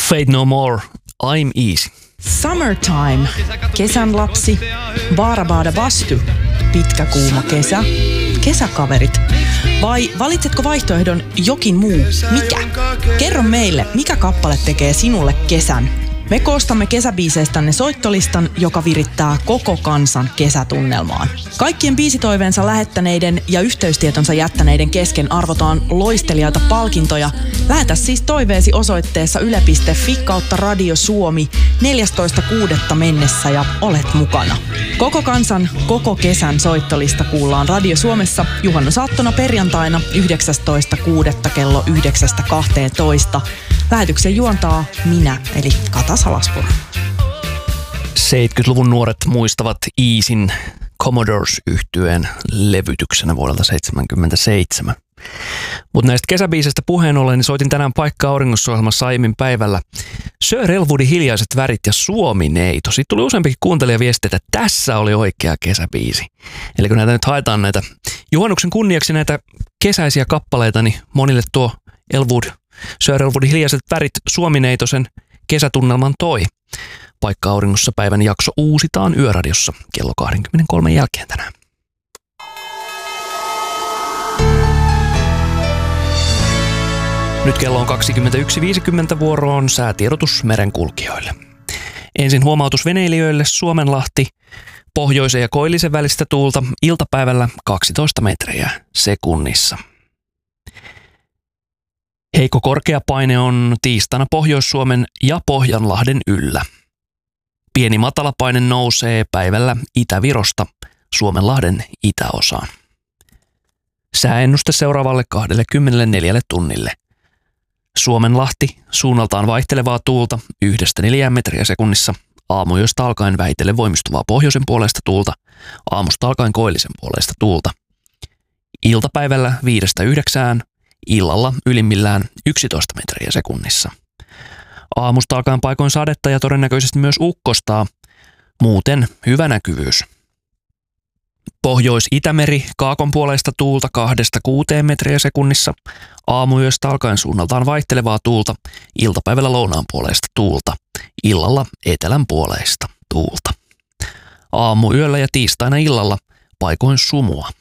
Fate No More, I'm Easy. Summertime, kesän lapsi, Baarabaada Bastu, pitkä kuuma kesä, kesäkaverit. Vai valitsetko vaihtoehdon jokin muu? Mikä? Kerro meille, mikä kappale tekee sinulle kesän. Me koostamme kesäbiiseistänne soittolistan, joka virittää koko kansan kesätunnelmaan. Kaikkien biisitoiveensa lähettäneiden ja yhteystietonsa jättäneiden kesken arvotaan loistelijaita palkintoja. Lähetä siis toiveesi osoitteessa yle.fi/Radio Suomi 14.6. mennessä ja olet mukana. Koko kansan, koko kesän soittolista kuullaan Radio Suomessa juhannusaattona perjantaina 19.6. kello 9.12. Lähetyksen juontaa minä, eli Kata Salaspuro. 70-luvun nuoret muistavat Easyn Commodores-yhtyeen levytyksenä vuodelta 1977. Mutta näistä kesäbiiseistä puheen ollen, niin soitin tänään Paikka auringossa -ohjelmassa aiemmin päivällä Sir Elwoodin Hiljaiset värit ja Suomi-neito. Siitä tuli useampikin kuuntelijaviesti, että tässä oli oikea kesäbiisi. Eli kun näitä nyt haetaan näitä juhannuksen kunniaksi näitä kesäisiä kappaleita, niin monille tuo Sir Elwoodin Hiljaiset värit Suomi-neito sen kesätunnelman toi. Paikka auringossa -päivän jakso uusitaan Yöradiossa kello 23 jälkeen tänään. Nyt kello on 21.50, vuoroon säätiedotus merenkulkijoille. Ensin huomautus veneilijöille: Suomenlahti, pohjoisen ja koillisen välistä tuulta, iltapäivällä 12 metriä sekunnissa. Heikko korkeapaine on tiistaina Pohjois-Suomen ja Pohjanlahden yllä. Pieni matalapaine nousee päivällä Itä-Virosta Suomenlahden itäosaan. Sääennuste seuraavalle 24 tunnille. Suomenlahti, suunnaltaan vaihtelevaa tuulta 1–4 metriä sekunnissa, aamuyöstä alkaen vähitellen voimistuvaa pohjoisen puolesta tuulta, aamusta alkaen koillisen puolesta tuulta. Iltapäivällä 5–9, illalla ylimmillään 11 metriä sekunnissa. Aamusta alkaen paikoin sadetta ja todennäköisesti myös ukkostaa, muuten hyvä näkyvyys. Pohjois-Itämeri, kaakon puoleista tuulta 2–6 metriä sekunnissa, aamuyöstä alkaen suunnaltaan vaihtelevaa tuulta, iltapäivällä lounaan puoleista tuulta, illalla etelän puoleista tuulta. Aamuyöllä ja tiistaina illalla paikoin sumua.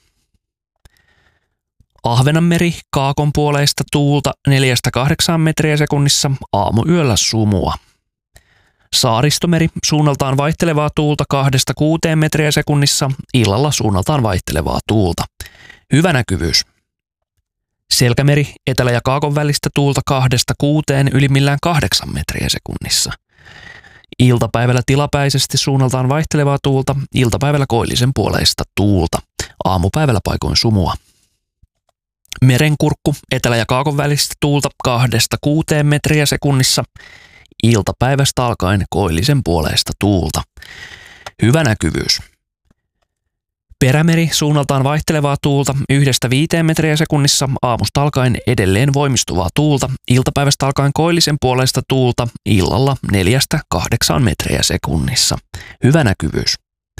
Ahvenanmeri, kaakon puoleista tuulta 4–8 metriä sekunnissa, aamuyöllä sumua. Saaristomeri, suunnaltaan vaihtelevaa tuulta 2–6 metriä sekunnissa, illalla suunnaltaan vaihtelevaa tuulta. Hyvä näkyvyys. Selkämeri, etelä- ja kaakon välistä tuulta 2–6, ylimmillään 8 metriä sekunnissa. Iltapäivällä tilapäisesti suunnaltaan vaihtelevaa tuulta, iltapäivällä koillisen puoleista tuulta, aamupäivällä paikoin sumua. Merenkurkku, etelä- ja kaakon välistä tuulta 2–6 metriä sekunnissa, iltapäivästä alkaen koillisen puoleista tuulta. Hyvä näkyvyys. Perämeri, suunnaltaan vaihtelevaa tuulta 1–5 metriä sekunnissa, aamusta alkaen edelleen voimistuvaa tuulta, iltapäivästä alkaen koillisen puoleista tuulta, illalla 4–8 metriä sekunnissa. Hyvä näkyvyys.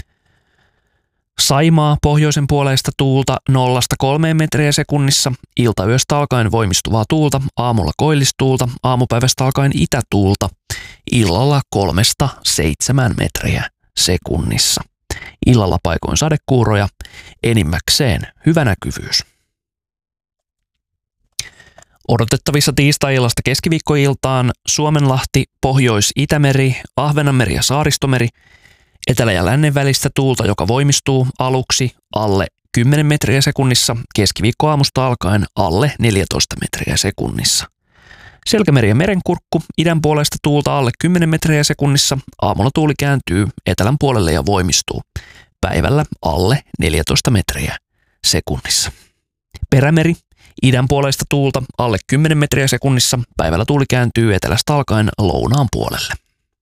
Saimaa, pohjoisen puoleista tuulta 0–3 metriä sekunnissa, iltayöstä alkaen voimistuvaa tuulta, aamulla koillistuulta, aamupäivästä alkaen itätuulta, illalla 3–7 metriä sekunnissa. Illalla paikoin sadekuuroja, enimmäkseen hyvä näkyvyys. Odotettavissa tiistai-illasta keskiviikkoiltaan Suomenlahti, Pohjois-Itämeri, Ahvenanmeri ja Saaristomeri, etelä- ja lännen välistä tuulta, joka voimistuu aluksi alle 10 metriä sekunnissa, keskiviikkoaamusta alkaen alle 14 metriä sekunnissa. Selkämeri ja merenkurkku, idän puolesta tuulta alle 10 metriä sekunnissa, aamulla tuuli kääntyy etelän puolelle ja voimistuu. Päivällä alle 14 metriä sekunnissa. Perämeri, idän puolesta tuulta alle 10 metriä sekunnissa, päivällä tuuli kääntyy etelästä alkaen lounaan puolelle.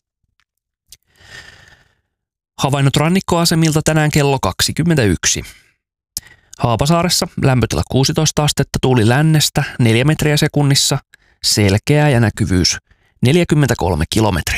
Havainnot rannikkoasemilta tänään kello 21. Haapasaaressa lämpötila 16 astetta, tuuli lännestä 4 metriä sekunnissa, selkeä ja näkyvyys 43 kilometriä.